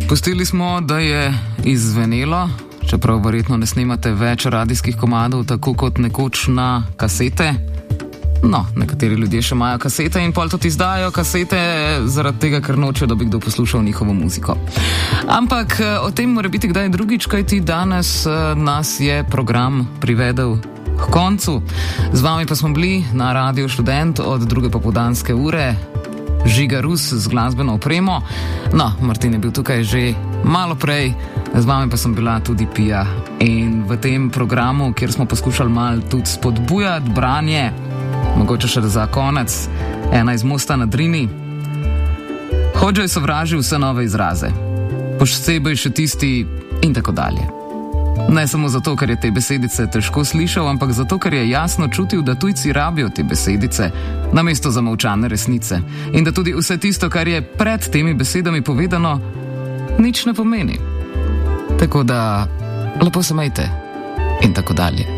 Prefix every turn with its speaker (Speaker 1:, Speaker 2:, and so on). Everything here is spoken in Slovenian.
Speaker 1: Pustili smo, da je izzvenelo, čeprav verjetno ne snimate več radijskih komadov, tako kot nekoč na kasete. No, nekateri ljudje še imajo kasete in pol tudi izdajo kasete zaradi tega, ker nočejo, da bi kdo poslušal njihovo muziko. Ampak o tem mora biti kdaj drugič, kajti danes nas je program privedel k koncu. Z vami pa smo bili na Radiu Študent od 2. popoldanske ure. Žiga Rus z glasbeno opremo. No, Martin je bil tukaj že malo prej, z vami pa sem bila tudi Pija. In v tem programu, kjer smo poskušali malo tudi spodbujati branje, mogoče še za konec, ena iz Mosta na Drini. Hodžaj sovraži vse nove izraze. Posebej še tisti in tako dalje. Ne samo zato, ker je te besedice težko slišal, ampak zato, ker je jasno čutil, da tujci rabijo te besedice, namesto zamolčane resnice. In da tudi vse tisto, kar je pred temi besedami povedano, nič ne pomeni. Tako da, lepo se majte in tako dalje.